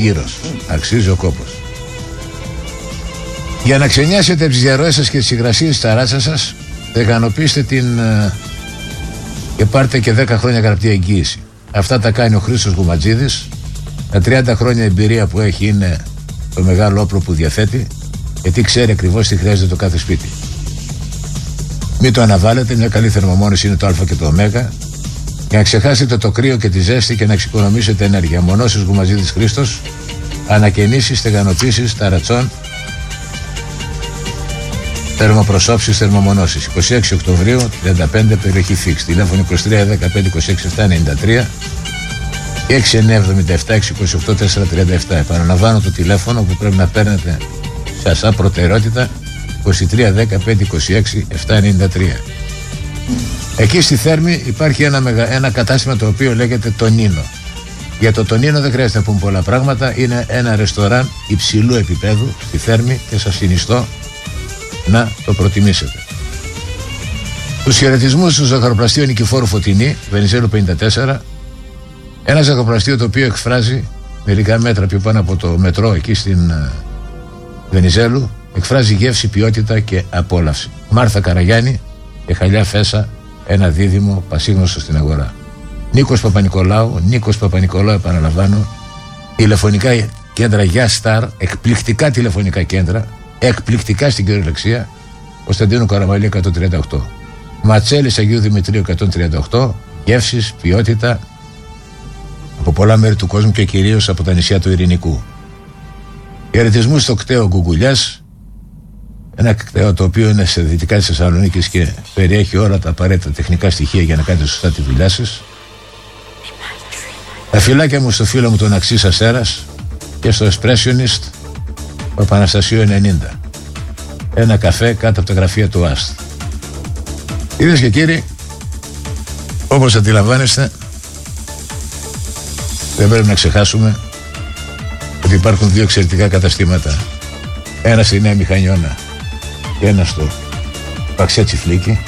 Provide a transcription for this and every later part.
γύρος. Αξίζει ο κόπος. Για να ξενιάσετε τις διαρροές σας και τις υγρασίες της ταράτσας σας, ικανοποιήστε την και πάρτε και 10 χρόνια γραπτή εγγύηση. Αυτά τα κάνει ο Χρήστος Γουματζίδης. Τα 30 χρόνια εμπειρία που έχει είναι το μεγάλο όπλο που διαθέτει, γιατί ξέρει ακριβώς τι χρειάζεται το κάθε σπίτι. Μην το αναβάλλετε, μια καλή θερμομόνωση είναι το α και το ω. Για να ξεχάσετε το κρύο και τη ζέστη και να εξοικονομήσετε ενέργεια. Μονώσεις Γουματζίδης Χρήστος, ανακαινήσεις, στεγανοποίησεις, ταρατσών, θερμοπροσώψεις, θερμομονώσεις. 26 Οκτωβρίου, 35, περιοχή Φίξ. Τηλέφωνο 23 15 26 793 και 6977 628 437. Επαναλαμβάνω το τηλέφωνο που πρέπει να παίρνετε σαν προτεραιότητα, 23 15 26 793. Εκεί στη Θέρμη υπάρχει ένα κατάστημα το οποίο λέγεται Τονίνο. Για το Τονίνο δεν χρειάζεται να πούμε πολλά πράγματα. Είναι ένα ρεστοράν υψηλού επίπεδου στη Θέρμη και σας συνιστώ να το προτιμήσετε. Τους χαιρετισμούς του ζαχαροπλαστείου Νικηφόρου Φωτεινή, Βενιζέλου 54. Ένα ζαχαροπλαστείο το οποίο εκφράζει μερικά μέτρα πιο πάνω από το μετρό εκεί στην Βενιζέλου. Εκφράζει γεύση, ποιότητα και απόλαυση. Μάρθα Καραγιάννη και Χαλιά Φέσα, ένα δίδυμο πασίγνωστο στην αγορά. Νίκος Παπανικολάου, επαναλαμβάνω. Τηλεφωνικά κέντρα για Σταρ, εκπληκτικά τηλεφωνικά κέντρα, εκπληκτικά στην κυριολεξία. Κωνσταντίνου Καραμαλή 138. Ματσέλης Αγίου Δημητρίου 138. Γεύσεις, ποιότητα από πολλά μέρη του κόσμου και κυρίως από τα νησιά του Ειρηνικού. Χαιρετισμούς στο κτέο Γκουγκουλιάς. Ένα κτέο το οποίο είναι σε δυτικά της Θεσσαλονίκης και περιέχει όλα τα απαραίτητα τεχνικά στοιχεία για να κάνετε σωστά τη δουλειά σας. Τα φυλάκια μου στο φίλο μου τον Αξής Αστέρας και στο Expressionist Παπαναστασίου 90. Ένα καφέ κάτω από τα γραφεία του ΑΣΤ. Κυρίες και κύριοι, όπως αντιλαμβάνεστε, δεν πρέπει να ξεχάσουμε ότι υπάρχουν δύο εξαιρετικά καταστήματα. Ένα στη Νέα Μηχανιώνα και ένα στο Παξιά Τσιφλίκη,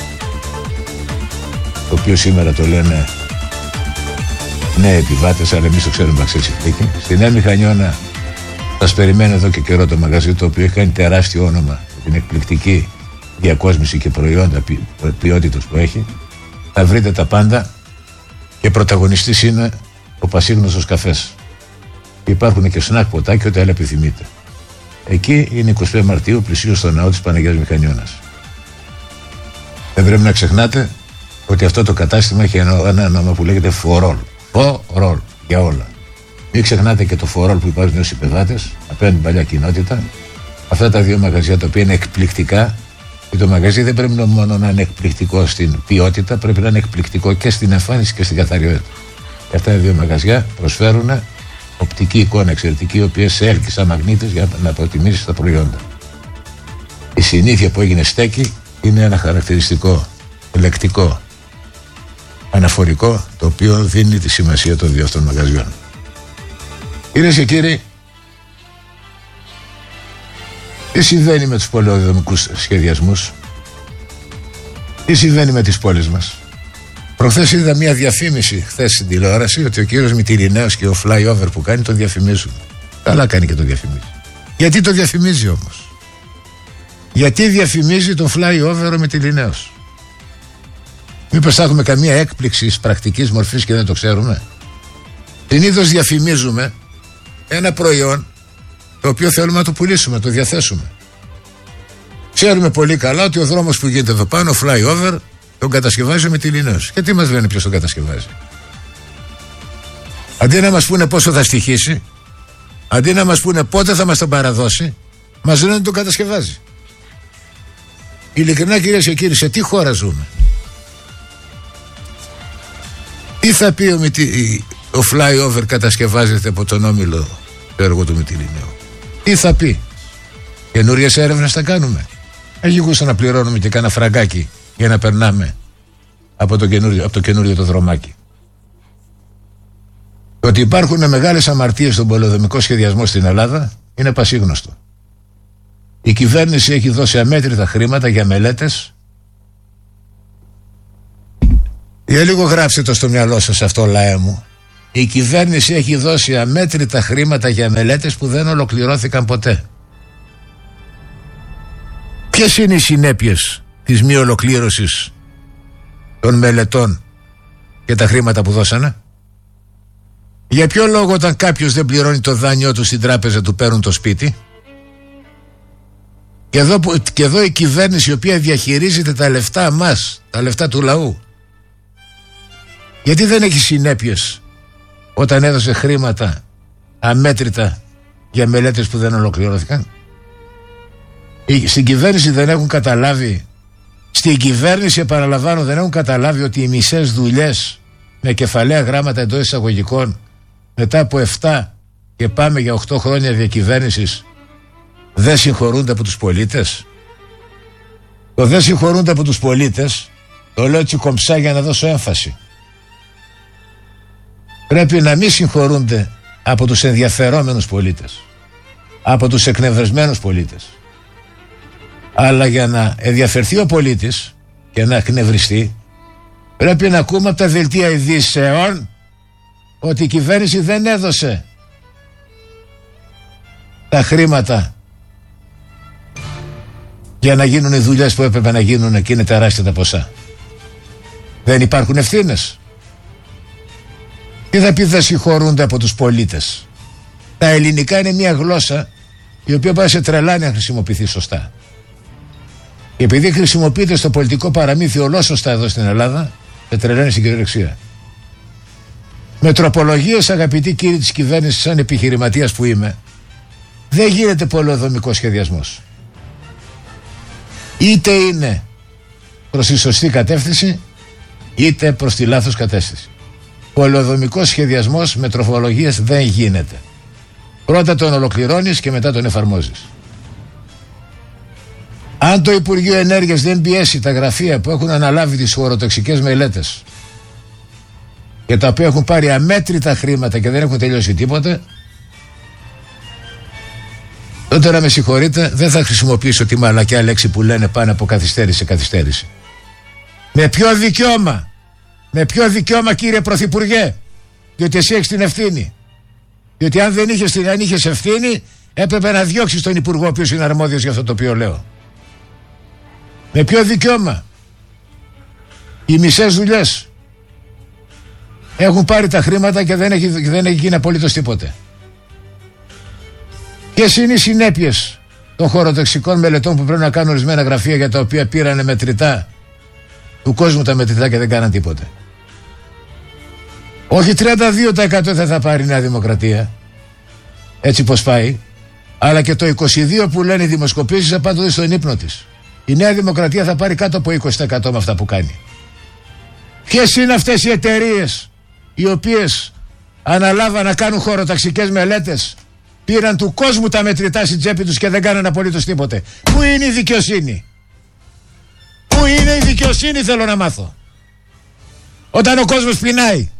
το οποίο σήμερα το λένε νέοι επιβάτες, αλλά εμείς το ξέρουμε Παξιά Τσιφλίκη. Στη Νέα Μηχανιώνα σας περιμένει εδώ και καιρό το μαγαζί, το οποίο έχει κάνει τεράστιο όνομα, την εκπληκτική διακόσμηση και προϊόντα ποιότητας που έχει. Θα βρείτε τα πάντα και πρωταγωνιστής είναι ο πασίγνωστος καφές. Υπάρχουν και σνακ, ποτά και ό,τι άλλο επιθυμείτε. Εκεί είναι 25 Μαρτίου, πλησίως στο ναό της Παναγίας Μηχανιώνας. Δεν πρέπει να ξεχνάτε ότι αυτό το κατάστημα έχει ένα όνομα που λέγεται Φορόλ. Φορόλ για όλα. Μην ξεχνάτε και το Φορόλ που υπάρχουν ως υπεδάτες απέναντι την παλιά κοινότητα. Αυτά τα δύο μαγαζιά τα οποία είναι εκπληκτικά. Και το μαγαζί δεν πρέπει μόνο να είναι εκπληκτικό στην ποιότητα, πρέπει να είναι εκπληκτικό και στην εμφάνιση και στην καθαριότητα. Και αυτά τα δύο μαγαζιά προσφέρουν οπτική εικόνα εξαιρετική, η οποία σε έλκει σαν μαγνήτης για να προτιμήσεις τα προϊόντα. Η συνήθεια που έγινε στέκει είναι ένα χαρακτηριστικό, ελεκτικό, αναφορικό, το οποίο δίνει τη σημασία των δύο αυτών μαγαζιών. Κυρίες και κύριοι, τι συμβαίνει με τους πολεοδομικούς σχεδιασμούς, τι συμβαίνει με τις πόλεις μας. Προχθές είδα μια διαφήμιση χθες στην τηλεόραση ότι ο κύριος Μητυλινέος και ο flyover που κάνει τον διαφημίζουν. Καλά κάνει και τον διαφημίζει. Γιατί το διαφημίζει όμως? Γιατί διαφημίζει τον flyover ο Μητυλινέος? Μήπως θα έχουμε καμία έκπληξη πρακτικής μορφής και δεν το ξέρουμε? Συνήθως διαφημίζουμε ένα προϊόν το οποίο θέλουμε να το πουλήσουμε, να το διαθέσουμε. Ξέρουμε πολύ καλά ότι ο δρόμος που γίνεται εδώ πάνω, flyover, τον κατασκευάζει ο Μητυλινέος. Και τι μας λένε ποιος τον κατασκευάζει? Αντί να μας πούνε πόσο θα στοιχήσει, αντί να μας πούνε πότε θα μας τον παραδώσει, μας λένε ότι τον κατασκευάζει. Ειλικρινά, κυρίες και κύριοι, σε τι χώρα ζούμε? Τι θα πει ο flyover κατασκευάζεται από τον όμιλο το έργο του Μητυλινέου? Τι θα πει? Καινούριες έρευνες θα κάνουμε? Έχει γούστα να πληρώνουμε και κάνα φραγκάκι για να περνάμε από το καινούριο το δρομάκι? Ότι υπάρχουν μεγάλες αμαρτίες στον πολεοδομικό σχεδιασμό στην Ελλάδα είναι πασίγνωστο. Η κυβέρνηση έχει δώσει αμέτρητα χρήματα για μελέτες. Για λίγο γράψτε το στο μυαλό σας αυτό, λαέ μου. η κυβέρνηση έχει δώσει αμέτρητα χρήματα για μελέτες που δεν ολοκληρώθηκαν ποτέ. Ποιες είναι οι συνέπειες της μη ολοκλήρωσης των μελετών και τα χρήματα που δώσανε? Για ποιο λόγο όταν κάποιος δεν πληρώνει το δάνειό του στην τράπεζα του παίρνουν το σπίτι? Και εδώ η κυβέρνηση η οποία διαχειρίζεται τα λεφτά μας, τα λεφτά του λαού, γιατί δεν έχει συνέπειες όταν έδωσε χρήματα αμέτρητα για μελέτες που δεν ολοκληρώθηκαν? Στην κυβέρνηση δεν έχουν καταλάβει, στην κυβέρνηση επαναλαμβάνω, δεν έχουν καταλάβει ότι οι μισές δουλειές με κεφαλαία γράμματα εντός εισαγωγικών μετά από 7 και πάμε για 8 χρόνια διακυβέρνησης δεν συγχωρούνται από τους πολίτες? Το δεν συγχωρούνται από τους πολίτες το λέω έτσι κομψά για να δώσω έμφαση. Πρέπει να μην συγχωρούνται από τους ενδιαφερόμενους πολίτες, από τους εκνευρισμένους πολίτες. Αλλά για να ενδιαφερθεί ο πολίτης και να εκνευριστεί πρέπει να ακούμε από τα δελτία ειδήσεων ότι η κυβέρνηση δεν έδωσε τα χρήματα για να γίνουν οι δουλειές που έπρεπε να γίνουν και είναι τεράστια τα ποσά. Δεν υπάρχουν ευθύνες? Τι θα πει δεν συγχωρούνται από τους πολίτες? Τα ελληνικά είναι μια γλώσσα η οποία πάει σε τρελάνει να χρησιμοποιηθεί σωστά. Και επειδή χρησιμοποιείται στο πολιτικό παραμύθι ολόσωστα εδώ στην Ελλάδα, σε τρελαίνει στην κυριολεξία. Με τροπολογίες, αγαπητοί κύριοι της κυβέρνησης, σαν επιχειρηματίας που είμαι, δεν γίνεται πολεοδομικός σχεδιασμός. Είτε είναι προς τη σωστή κατεύθυνση, είτε προς τη λάθος κατεύθυνση. Πολεοδομικός σχεδιασμός με τροπολογίες δεν γίνεται. Πρώτα τον ολοκληρώνεις και μετά τον εφαρμόζεις. Αν το Υπουργείο Ενέργειας δεν πιέσει τα γραφεία που έχουν αναλάβει τις χωροτοξικές μελέτες και τα οποία έχουν πάρει αμέτρητα χρήματα και δεν έχουν τελειώσει τίποτε, τότε να με συγχωρείτε, δεν θα χρησιμοποιήσω τη μαλακιά λέξη που λένε πάνω από καθυστέρηση σε καθυστέρηση. Με ποιο δικαίωμα κύριε Πρωθυπουργέ? Διότι εσύ έχεις την ευθύνη. Διότι αν δεν είχες ευθύνη έπρεπε να διώξεις τον Υπουργό ο οποίος είναι αρμόδιος για αυτό το οποίο λέω. Με ποιο δικαίωμα? Οι μισές δουλειές έχουν πάρει τα χρήματα και δεν έχει γίνει απολύτως τίποτε. Ποιες είναι οι συνέπειες των χωροτοξικών μελετών που πρέπει να κάνουν ορισμένα γραφεία για τα οποία πήρανε μετρητά του κόσμου τα μετρητά και δεν κάναν τίποτε? Όχι 32% δεν θα πάρει η Νέα Δημοκρατία, έτσι πως πάει, αλλά και το 22% που λένε οι δημοσκοπήσεις θα πάντοτε στον ύπνο της. Η Νέα Δημοκρατία θα πάρει κάτω από 20% με αυτά που κάνει. Ποιες είναι αυτές οι εταιρείες οι οποίες αναλάβαν να κάνουν χωροταξικές μελέτες, πήραν του κόσμου τα μετρητά στην τσέπη τους και δεν κάναν απολύτως τίποτε? Πού είναι η δικαιοσύνη? Πού είναι η δικαιοσύνη, θέλω να μάθω, όταν ο κόσμος πεινάει?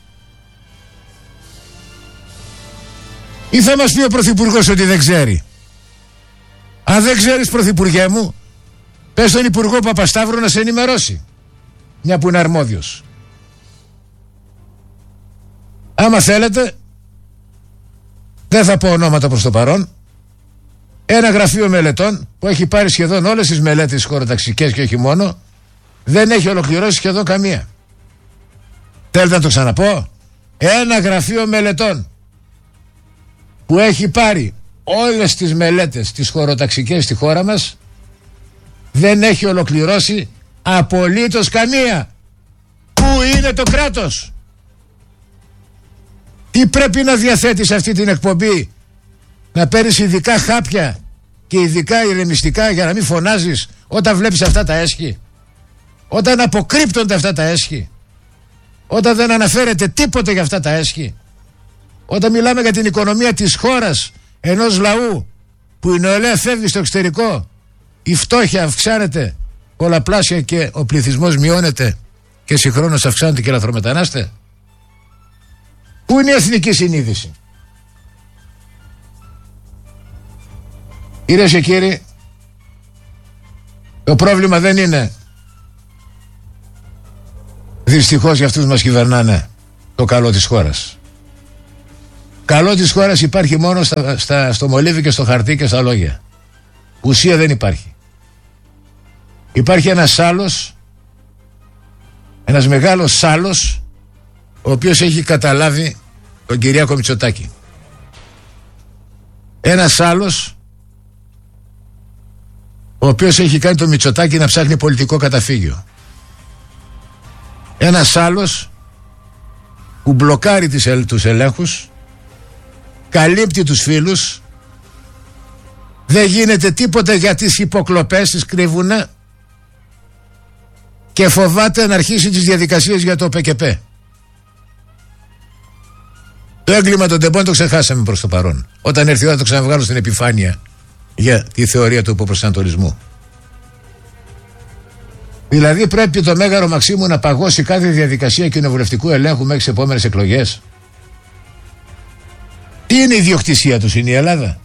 Ή θα μας πει ο Πρωθυπουργός ότι δεν ξέρει? Αν δεν ξέρεις, Πρωθυπουργέ μου, πες στον Υπουργό Παπασταύρου να σε ενημερώσει, μια που είναι αρμόδιος. Άμα θέλετε, δεν θα πω ονόματα προς το παρόν, ένα γραφείο μελετών που έχει πάρει σχεδόν όλες τις μελέτες χωροταξικές και όχι μόνο, δεν έχει ολοκληρώσει σχεδόν καμία. Θέλετε να το ξαναπώ? Ένα γραφείο μελετών που έχει πάρει όλες τις μελέτες τις χωροταξικές στη χώρα μας δεν έχει ολοκληρώσει απολύτως καμία. Πού είναι το κράτος? Τι πρέπει να διαθέτεις αυτή την εκπομπή? Να παίρνεις ειδικά χάπια και ειδικά ηρεμιστικά για να μην φωνάζεις όταν βλέπεις αυτά τα έσχη, όταν αποκρύπτονται αυτά τα έσχη, όταν δεν αναφέρεται τίποτε για αυτά τα έσχη, όταν μιλάμε για την οικονομία της χώρας, ενός λαού που η νεολαία φεύγει στο εξωτερικό, η φτώχεια αυξάνεται πολλαπλάσια και ο πληθυσμός μειώνεται και συγχρόνως αυξάνεται και λαθρομετανάστε. Πού είναι η εθνική συνείδηση? Κυρίες και κύριοι, το πρόβλημα δεν είναι δυστυχώς για αυτούς μας κυβερνάνε το καλό της χώρας. Καλό της χώρας υπάρχει μόνο στο μολύβι και στο χαρτί και στα λόγια. Ουσία δεν υπάρχει. Υπάρχει ένας άλλος, ένας μεγάλος άλλος, ο οποίος έχει καταλάβει τον Κυριάκο Μητσοτάκη. Ένας άλλος, ο οποίος έχει κάνει τον Μητσοτάκη να ψάχνει πολιτικό καταφύγιο. Ένας άλλος που μπλοκάρει τους ελέγχους, καλύπτει τους φίλους, δεν γίνεται τίποτα για τις υποκλοπές, τις κρύβουνε και φοβάται να αρχίσει τις διαδικασίες για το ΠΚΠ. Το έγκλημα των τεμπών το ξεχάσαμε προς το παρόν. Όταν έρθει η ώρα το ξαναβγάλω στην επιφάνεια για τη θεωρία του υποπροσανατολισμού. Δηλαδή πρέπει το Μέγαρο Μαξίμου να παγώσει κάθε διαδικασία κοινοβουλευτικού ελέγχου μέχρι τις επόμενες εκλογές. Τι είναι η ιδιοκτησία τους, είναι η Ελλάδα?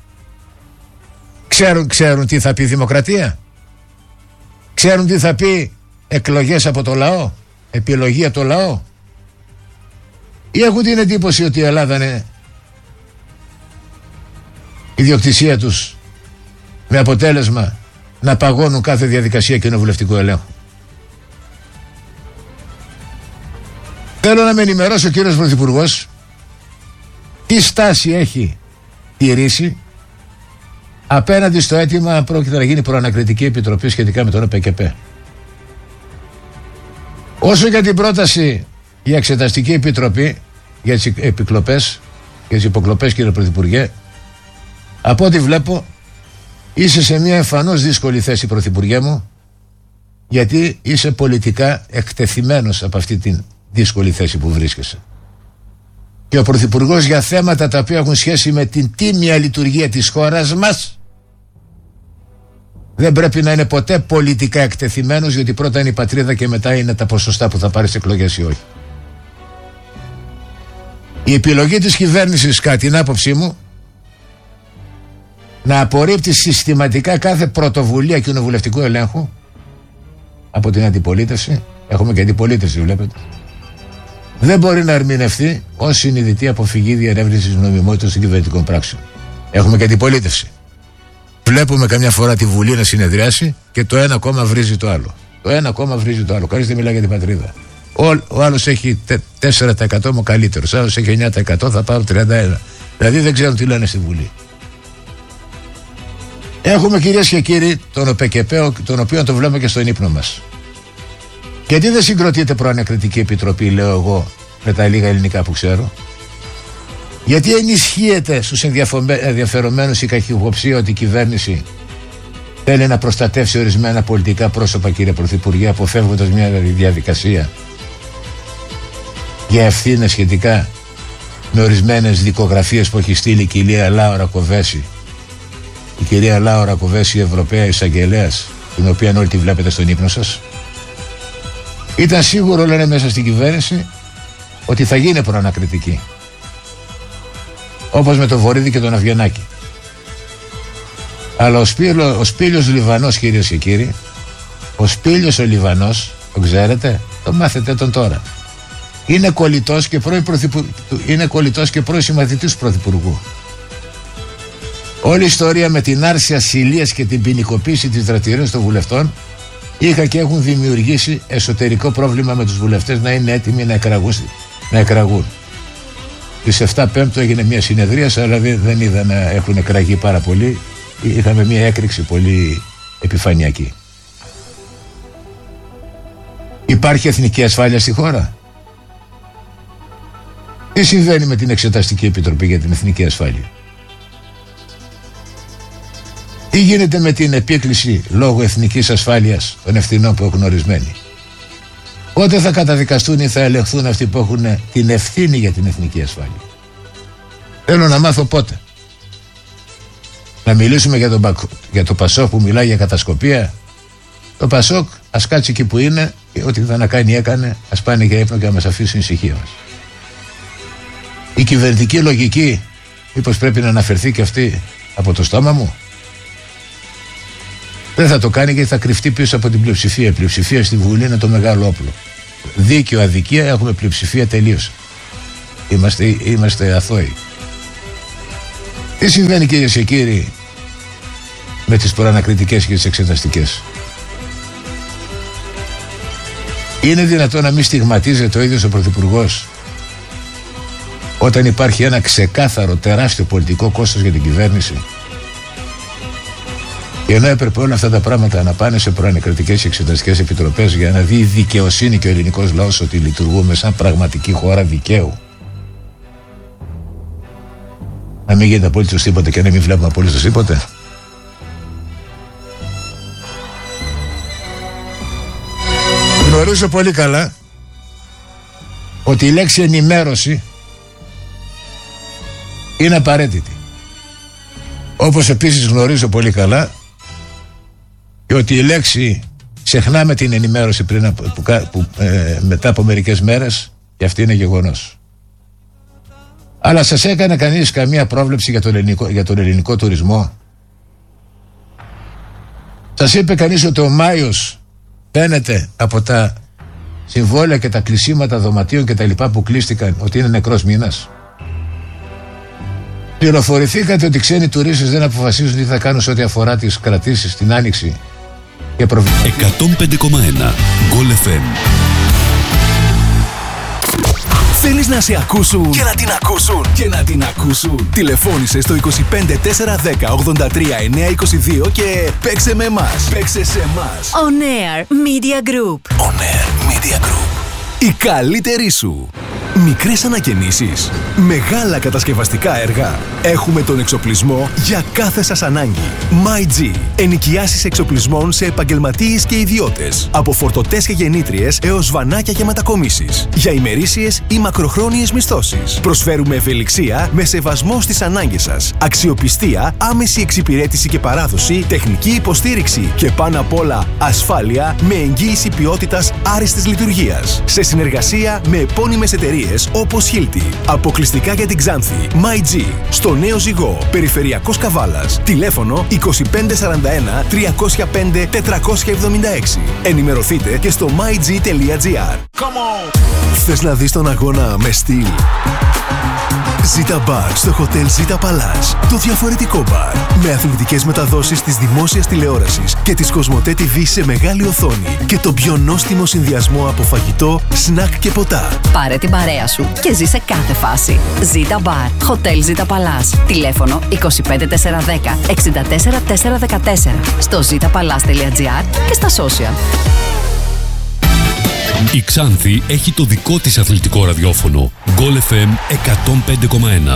Ξέρουν τι θα πει δημοκρατία? Ξέρουν τι θα πει εκλογές από το λαό, επιλογή από το λαό? Ή έχουν την εντύπωση ότι η Ελλάδα είναι ιδιοκτησία τους, με αποτέλεσμα να παγώνουν κάθε διαδικασία κοινοβουλευτικού ελέγχου? Θέλω να με ενημερώσει ο κύριος Πρωθυπουργός τι στάση έχει τηρήσει απέναντι στο αίτημα αν πρόκειται να γίνει προανακριτική επιτροπή σχετικά με τον ΠΚΠ. Όσο για την πρόταση για εξεταστική επιτροπή για τις επικλοπές και τις υποκλοπές, κύριε Πρωθυπουργέ, από ό,τι βλέπω είσαι σε μια εμφανώς δύσκολη θέση, Πρωθυπουργέ μου, γιατί είσαι πολιτικά εκτεθειμένος από αυτή την δύσκολη θέση που βρίσκεσαι. Και ο Πρωθυπουργός για θέματα τα οποία έχουν σχέση με την τίμια λειτουργία της χώρας μας δεν πρέπει να είναι ποτέ πολιτικά εκτεθειμένος, γιατί πρώτα είναι η πατρίδα και μετά είναι τα ποσοστά που θα πάρει σε εκλογές ή όχι. Η επιλογή της κυβέρνησης, κατά την άποψή μου, να απορρίπτει συστηματικά κάθε πρωτοβουλία κοινοβουλευτικού ελέγχου από την αντιπολίτευση, έχουμε και αντιπολίτευση βλέπετε, δεν μπορεί να ερμηνευτεί ως συνειδητή αποφυγή διερεύνησης νομιμότητας των κυβερνητικών πράξεων. Έχουμε και αντιπολίτευση. Βλέπουμε καμιά φορά τη Βουλή να συνεδριάσει και το ένα κόμμα βρίζει το άλλο. Το ένα κόμμα βρίζει το άλλο. Κανείς δεν μιλάει για την πατρίδα. Ο άλλος έχει 4%, μου καλύτερος. Ο άλλος έχει 9%, θα πάρω 31%. Δηλαδή δεν ξέρουν τι λένε στη Βουλή. Έχουμε, κυρίες και κύριοι, τον ΠΚΠ, τον οποίο το βλέπουμε και στον ύπνο μας. Γιατί δεν συγκροτείται προανακριτική επιτροπή, λέω εγώ, με τα λίγα ελληνικά που ξέρω? Γιατί ενισχύεται στους ενδιαφερομένους η καχυποψία ότι η κυβέρνηση θέλει να προστατεύσει ορισμένα πολιτικά πρόσωπα, κύριε Πρωθυπουργέ, αποφεύγοντας μια διαδικασία για ευθύνες σχετικά με ορισμένες δικογραφίες που έχει στείλει η κυρία Λάουρα Κοβέση, η κυρία Λάουρα Κοβέση, Ευρωπαία Εισαγγελέας, την οποία όλοι τη βλέπετε στον ύπνο σας? Ήταν σίγουρο, λένε μέσα στην κυβέρνηση, ότι θα γίνει προανακριτική, όπως με τον Βορίδη και τον Αυγενάκη. Αλλά ο Σπήλιος Λιβανός, κυρίες και κύριοι, ο Σπήλιος ο Λιβανός, τον ξέρετε, τον μάθετε τον τώρα, είναι κολλητός και πρώην συμμαθητής του Πρωθυπουργού. Όλη η ιστορία με την άρση ασυλίας και την ποινικοποίηση της δραστηριότητας των βουλευτών είχα και έχουν δημιουργήσει εσωτερικό πρόβλημα με τους βουλευτές να είναι έτοιμοι να εκραγούν. Τις 7 Πέμπτου έγινε μια συνεδρίαση, αλλά δεν είδα να έχουν εκραγεί πάρα πολύ. Είχαμε μια έκρηξη πολύ επιφανειακή. Υπάρχει εθνική ασφάλεια στη χώρα? Τι συμβαίνει με την Εξεταστική Επιτροπή για την Εθνική Ασφάλεια? Τι γίνεται με την επίκληση λόγω εθνικής ασφάλειας των ευθυνών που έχουν ορισμένοι? Πότε θα καταδικαστούν ή θα ελεγχθούν αυτοί που έχουν την ευθύνη για την εθνική ασφάλεια? Θέλω να μάθω πότε. Να μιλήσουμε για το Πασόκ που μιλάει για κατασκοπία. Το Πασόκ ας κάτσει εκεί που είναι, και ό,τι θα να κάνει έκανε, ας πάνε για ύπνο και να μας αφήσουν ησυχία μας. Η κυβερνητική λογική μήπως πρέπει να αναφερθεί και αυτή από το στόμα μου? Δεν θα το κάνει, γιατί θα κρυφτεί πίσω από την πλειοψηφία. Η πλειοψηφία στη Βουλή είναι το μεγάλο όπλο. Δίκαιο, αδικία, έχουμε πλειοψηφία, τελείωσε. Είμαστε αθώοι. Τι συμβαίνει, κυρίες και κύριοι, με τις προανακριτικές και τις εξεταστικές? Είναι δυνατόν να μην στιγματίζεται ο ίδιος ο Πρωθυπουργός όταν υπάρχει ένα ξεκάθαρο τεράστιο πολιτικό κόστος για την κυβέρνηση? Και ενώ έπρεπε όλα αυτά τα πράγματα να πάνε σε προανακριτικές και εξεταστικές επιτροπές για να δει η δικαιοσύνη και ο ελληνικός λαός ότι λειτουργούμε σαν πραγματική χώρα δικαίου, να μην γίνεται απολύτως τίποτα και να μην βλέπουμε απολύτως τίποτα. Γνωρίζω πολύ καλά ότι η λέξη ενημέρωση είναι απαραίτητη. Όπως επίσης γνωρίζω πολύ καλά και ότι η λέξη ξεχνάμε την ενημέρωση μετά από μερικές μέρες, και αυτή είναι γεγονός. Αλλά σας έκανε κανείς καμία πρόβλεψη για τον ελληνικό τουρισμό? Σας είπε κανείς ότι ο Μάιος φαίνεται από τα συμβόλαια και τα κλεισίματα δωματίων και τα λοιπά που κλείστηκαν ότι είναι νεκρός μήνας? Πληροφορηθήκατε ότι ξένοι τουρίστες δεν αποφασίζουν τι θα κάνουν σε ό,τι αφορά τις κρατήσεις την Άνοιξη και 105,1 Goal FM. Θέλεις να σε ακούσουν και να την ακούσουν και να την ακούσουν? Τηλεφώνησε στο 25 410 83 922 και παίξε με εμάς. Παίξε σε εμάς. On Air Media Group. On Air Media Group. Η καλύτερη σου. Μικρές ανακαινήσεις, μεγάλα κατασκευαστικά έργα. Έχουμε τον εξοπλισμό για κάθε σας ανάγκη. MyG. Ενοικιάσεις εξοπλισμών σε επαγγελματίες και ιδιώτες. Από φορτωτές και γεννήτριες έως βανάκια και μετακομίσεις. Για ημερήσιες ή μακροχρόνιες μισθώσεις. Προσφέρουμε ευελιξία με σεβασμό στις ανάγκες σας. Αξιοπιστία, άμεση εξυπηρέτηση και παράδοση, τεχνική υποστήριξη και πάνω απ' όλα ασφάλεια με εγγύηση ποιότητας άριστης λειτουργίας. Σε συνεργασία με επώνυμες εταιρείες όπως Hilti. Αποκλειστικά για την Ξάνθη. MyG. Στο Νέο Ζυγό. Περιφερειακός Καβάλας. Τηλέφωνο 2541 305 476. Ενημερωθείτε και στο myg.gr. Θες να δεις τον αγώνα με στυλ? Zita Bar στο Hotel Zita Palace. Το διαφορετικό μπαρ. Με αθλητικές μεταδόσεις της δημόσιας τηλεόρασης και της Κοσμοτέ TV σε μεγάλη οθόνη. Και το πιο νόστιμο συνδυασμό από φαγητό, σνακ και ποτά. Πάρε την παρέα σου και ζει σε κάθε φάση. Zita Bar. Hotel Zita Palace. Τηλέφωνο 25 410 64 414. Στο zitapalace.gr και στα social. Η Ξάνθη έχει το δικό της αθλητικό ραδιόφωνο. Goal FM 105,1.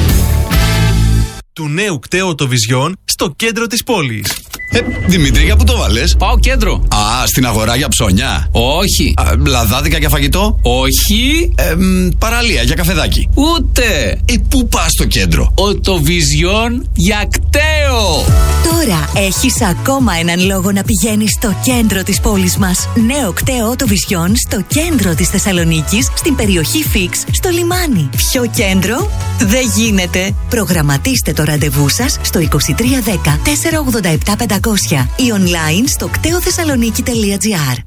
Του νέου κταίου το Vision στο κέντρο της πόλης. Δημήτρη, για πού το βάλες? Πάω κέντρο. Α, στην αγορά για ψώνια. Όχι. Λαδάδικα για φαγητό. Όχι. Παραλία για καφεδάκι. Ούτε. Πού πας στο κέντρο? Το Vision για κταίο. Τώρα έχεις ακόμα έναν λόγο να πηγαίνεις στο κέντρο της πόλης μας. Νέο κταίο το Vision στο κέντρο της Θεσσαλονίκης, στην περιοχή Φίξ, στο λιμάνι. Πιο κέντρο δεν γίνεται. Προγραμματίστε το ραντεβού σας στο 2310 487 500 ή online στο κτεοθεσσαλονίκη.gr.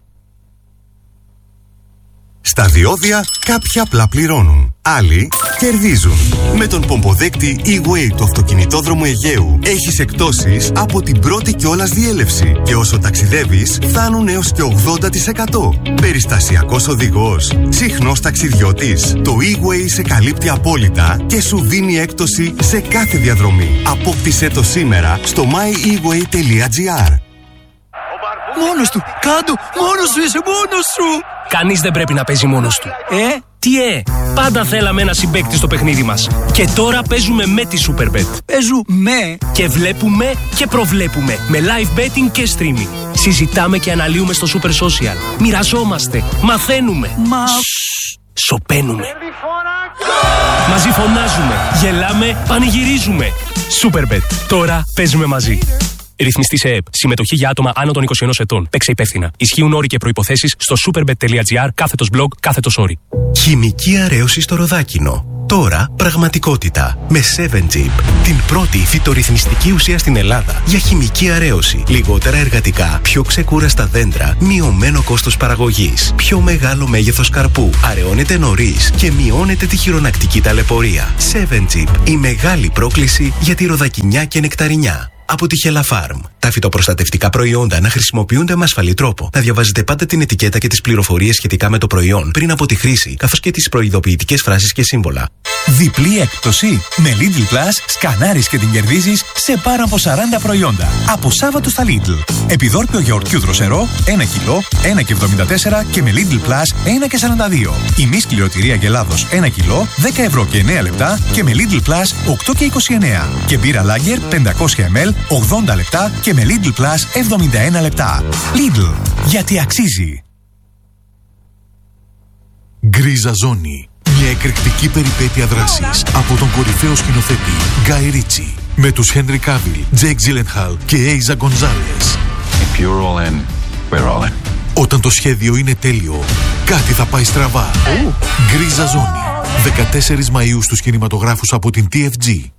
Στα διόδια κάποιοι απλά πληρώνουν, άλλοι κερδίζουν. Με τον πομποδέκτη E-Way του αυτοκινητόδρομου Αιγαίου έχεις εκπτώσεις από την πρώτη κιόλας διέλευση και όσο ταξιδεύεις φτάνουν έως και 80%. Περιστασιακός οδηγός, συχνός ταξιδιώτης. Το E-Way σε καλύπτει απόλυτα και σου δίνει έκπτωση σε κάθε διαδρομή. Απόκτησέ το σήμερα στο myeWay.gr. Μόνος του! Κάντο! Μόνος σου! Είσαι μόνος σου! Κανείς δεν πρέπει να παίζει μόνος του. Τι πάντα θέλαμε ένα συμπαίκτη στο παιχνίδι μας. Και τώρα παίζουμε με τη Superbet. Παίζουμε και βλέπουμε και προβλέπουμε. Με live betting και streaming. Συζητάμε και αναλύουμε στο Super Social. Μοιραζόμαστε. Μαθαίνουμε. Σωπαίνουμε. Μαζί φωνάζουμε. Γελάμε. Πανηγυρίζουμε. Superbet. Τώρα παίζουμε μαζί. Ρυθμιστή σε ΕΕΠ. Συμμετοχή για άτομα άνω των 21 ετών. Παίξε υπεύθυνα. Ισχύουν όροι και προϋποθέσεις στο superbet.gr /blog/όροι. Χημική αρέωση στο Ροδάκινο. Τώρα πραγματικότητα. Με 7Jeep. Την πρώτη φυτορυθμιστική ουσία στην Ελλάδα για χημική αρέωση. Λιγότερα εργατικά, πιο ξεκούραστα δέντρα, μειωμένο κόστος παραγωγής, πιο μεγάλο μέγεθος καρπού, αραιώνεται νωρίς και μειώνεται τη χειρονακτική ταλαιπωρία. 7Jeep. Η μεγάλη πρόκληση για τη ροδακινιά και νεκταρινιά. Από τη Χελαφάρμ. Τα φυτοπροστατευτικά προϊόντα να χρησιμοποιούνται με ασφαλή τρόπο. Να διαβάζετε πάντα την ετικέτα και τις πληροφορίες σχετικά με το προϊόν πριν από τη χρήση, καθώς και τις προειδοποιητικές φράσεις και σύμβολα. Διπλή έκπτωση. Με Lidl Plus σκανάρεις και την κερδίζεις σε πάνω από 40 προϊόντα. Από Σάββατο στα Lidl. Επιδόρπιο γιαουρτιού δροσερό 1 κιλό, 1,74 και με Lidl Plus 1,42. Ημί σκληροτηρία Γελάδος 1 κιλό, 10 ευρώ και 9 λεπτά και με Lidl Plus 8,29. Και μπύρα Lager 500 ml 80 λεπτά και με Lidl Plus 71 λεπτά. Lidl, γιατί αξίζει. Γκρίζα Ζώνη. Μια εκρηκτική περιπέτεια δράσης από τον κορυφαίο σκηνοθέτη Γκάι Ρίτσι με τους Χένρι Κάβιλ, Τζέικ Τζίλενχαλ και Έιζα Γκονζάλες. If you're all in, we're all in. Όταν το σχέδιο είναι τέλειο, κάτι θα πάει στραβά. Γκρίζα Ζώνη. 14 Μαΐου στους κινηματογράφους από την TFG.